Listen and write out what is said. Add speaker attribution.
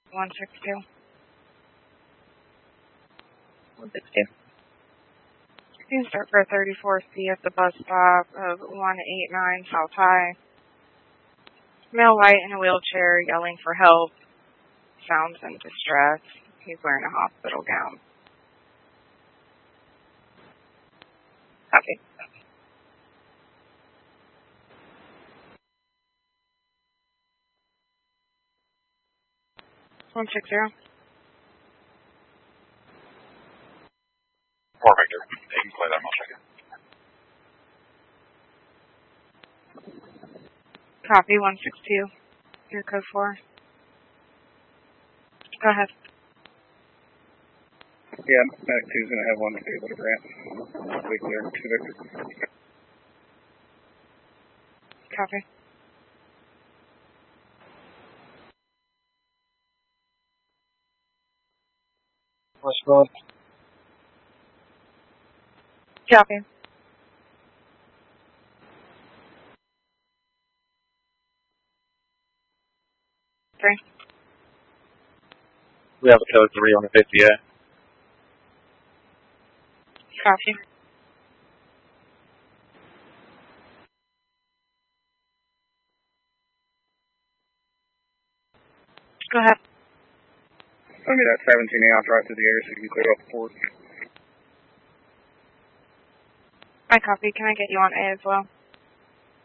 Speaker 1: 162.
Speaker 2: 162.
Speaker 1: You can start for 34C at the bus stop of 189 South High. Male white in a wheelchair yelling for help. Sounds in distress. He's wearing a hospital gown. Copy. One 60.
Speaker 3: 4 Victor. You can play that, I'll check it.
Speaker 1: Copy, 162. Your code 4. Go ahead.
Speaker 4: Yeah, Medic 2 is going to have one able to grant. Wait there, 2 Victor.
Speaker 1: Copy.
Speaker 4: Response.
Speaker 1: Copy. Three.
Speaker 3: We have a code 3 on the 50A.
Speaker 1: Copy. Go ahead.
Speaker 4: Send me that 17A, I'll drive through the area so you can clear up the port.
Speaker 1: I copy. Can I get you on A as well?